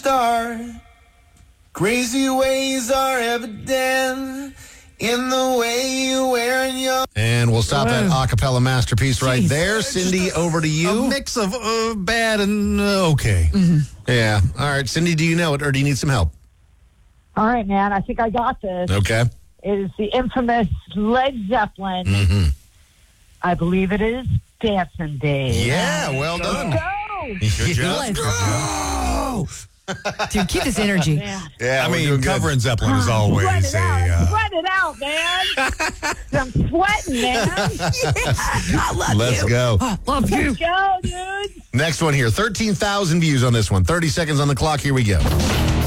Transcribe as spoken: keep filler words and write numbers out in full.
start. Crazy ways are evident in the way you wear your... And we'll stop that a cappella masterpiece right Jeez. there. Cindy, over to you. A mix of uh, bad and uh, okay. Mm-hmm. Yeah. All right. Cindy, do you know it or do you need some help? All right, man. I think I got this. Okay. It is the infamous Led Zeppelin. Mm-hmm. I believe it is Dancing Day. Yeah, well done. Go! Good job. Let's Go! Dude, keep this energy. Man. Yeah, I we're mean, doing good. covering Zeppelin is Sweat always it a... out. Uh, Sweat it out, man. I'm sweating, man. I love Let's you. go. Oh, love you. Let's go, dude. Next one here. thirteen thousand views on this one. thirty seconds on the clock. Here we go.